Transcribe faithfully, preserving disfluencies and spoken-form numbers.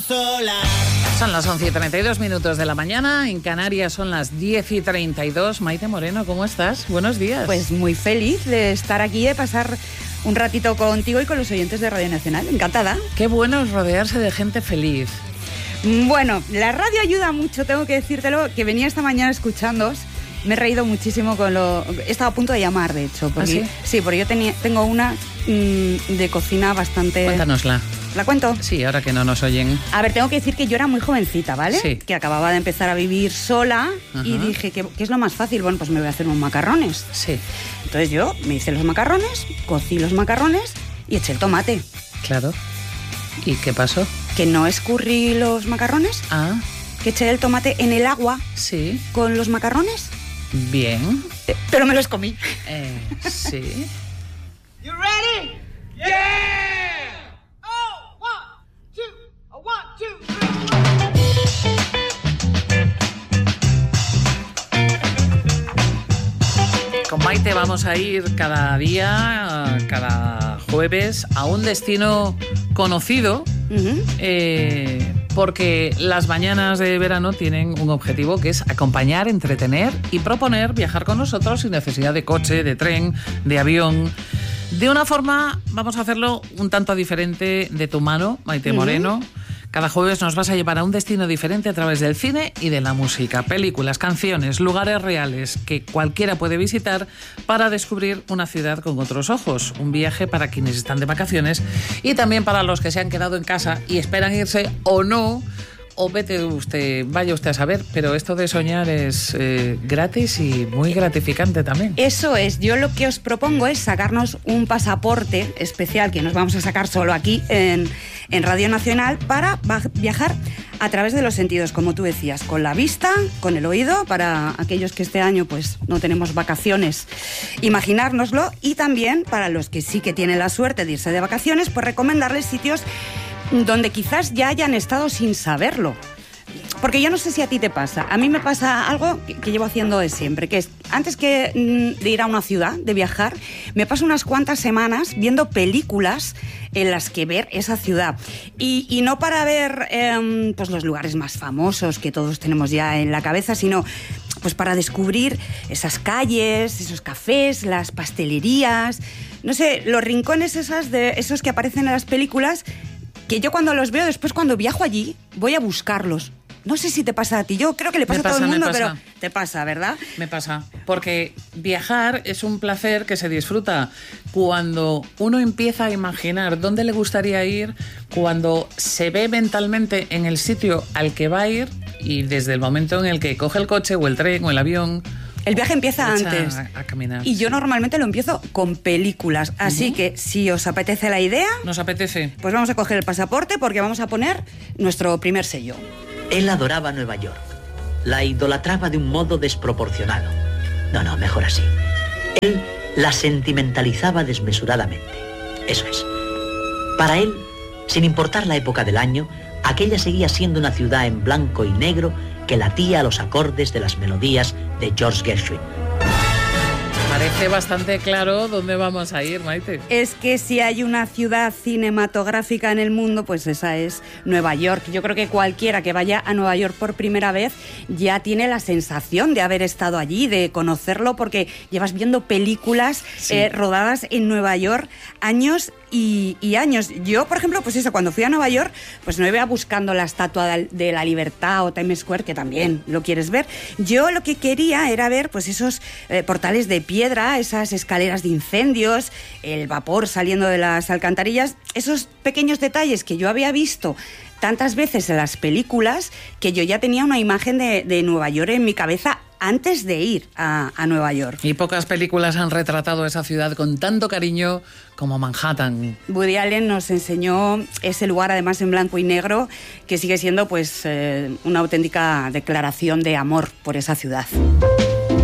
Solar. Son las once y treinta y dos minutos de la mañana, en Canarias son las diez y treinta y dos. Maite Moreno, ¿cómo estás? Buenos días. Pues muy feliz de estar aquí, de pasar un ratito contigo y con los oyentes de Radio Nacional. Encantada. Qué bueno es rodearse de gente feliz. Bueno, la radio ayuda mucho, tengo que decírtelo, que venía esta mañana escuchándoos. Me he reído muchísimo con lo... Estaba a punto de llamar, de hecho. Porque, ¿Ah, sí? Sí, porque yo tenía, tengo una mmm, de cocina bastante... Cuéntanosla. ¿La cuento? Sí, ahora que no nos oyen. A ver, tengo que decir que yo era muy jovencita, ¿vale? Sí. Que acababa de empezar a vivir sola. Ajá. Y dije, ¿qué, ¿qué es lo más fácil? Bueno, pues me voy a hacer unos macarrones. Sí. Entonces yo me hice los macarrones, cocí los macarrones y eché el tomate. Claro. ¿Y qué pasó? Que no escurrí los macarrones. Ah. Que eché el tomate en el agua. Sí. Con los macarrones. Bien. Eh, pero me los comí. Eh, sí. You ready? Yeah! Oh, one, two, oh, one, two, three. Con Maite vamos a ir cada día, cada jueves, a un destino conocido. Uh-huh. eh, porque las mañanas de verano tienen un objetivo que es acompañar, entretener y proponer viajar con nosotros sin necesidad de coche, de tren, de avión. De una forma, vamos a hacerlo un tanto diferente de tu mano, Maite Moreno. Uh-huh. Cada jueves nos vas a llevar a un destino diferente a través del cine y de la música, películas, canciones, lugares reales que cualquiera puede visitar para descubrir una ciudad con otros ojos. Un viaje para quienes están de vacaciones y también para los que se han quedado en casa y esperan irse o no. O vete usted, vaya usted a saber, pero esto de soñar es eh, gratis y muy gratificante también. Eso es, yo lo que os propongo es sacarnos un pasaporte especial que nos vamos a sacar solo aquí en, en Radio Nacional para viajar a través de los sentidos, como tú decías, con la vista, con el oído, para aquellos que este año pues no tenemos vacaciones, imaginárnoslo, y también para los que sí que tienen la suerte de irse de vacaciones, pues recomendarles sitios donde quizás ya hayan estado sin saberlo. Porque yo no sé si a ti te pasa. A mí me pasa algo que, que llevo haciendo de siempre, que es, antes que mm, de ir a una ciudad, de viajar, me paso unas cuantas semanas viendo películas en las que ver esa ciudad. Y, y no para ver eh, pues los lugares más famosos que todos tenemos ya en la cabeza, sino pues para descubrir esas calles, esos cafés, las pastelerías, no sé, los rincones esas de, esos que aparecen en las películas, que yo cuando los veo, después cuando viajo allí, voy a buscarlos. No sé si te pasa a ti, yo creo que le pasa, pasa a todo el mundo, pero te pasa, ¿verdad? Me pasa, porque viajar es un placer que se disfruta cuando uno empieza a imaginar dónde le gustaría ir, cuando se ve mentalmente en el sitio al que va a ir y desde el momento en el que coge el coche o el tren o el avión. El viaje empieza antes a, a caminar, y yo sí. Normalmente lo empiezo con películas, así uh-huh. que si os apetece la idea... Nos apetece. Pues vamos a coger el pasaporte porque vamos a poner nuestro primer sello. Él adoraba Nueva York, la idolatraba de un modo desproporcionado. No, no, mejor así. Él la sentimentalizaba desmesuradamente. Eso es. Para él, sin importar la época del año, aquella seguía siendo una ciudad en blanco y negro que latía a los acordes de las melodías de George Gershwin. Parece bastante claro dónde vamos a ir, Maite. Es que si hay una ciudad cinematográfica en el mundo, pues esa es Nueva York. Yo creo que cualquiera que vaya a Nueva York por primera vez ya tiene la sensación de haber estado allí, de conocerlo, porque llevas viendo películas sí. eh, rodadas en Nueva York años y, y años. Yo, por ejemplo, pues eso, cuando fui a Nueva York, pues no iba buscando la Estatua de la Libertad o Times Square, que también lo quieres ver. Yo lo que quería era ver pues esos eh, portales de piedra, esas escaleras de incendios, el vapor saliendo de las alcantarillas, esos pequeños detalles que yo había visto tantas veces en las películas, que yo ya tenía una imagen de, de Nueva York en mi cabeza antes de ir a, a Nueva York. Y pocas películas han retratado esa ciudad con tanto cariño como Manhattan. Woody Allen nos enseñó ese lugar, además en blanco y negro, que sigue siendo pues eh, una auténtica declaración de amor por esa ciudad.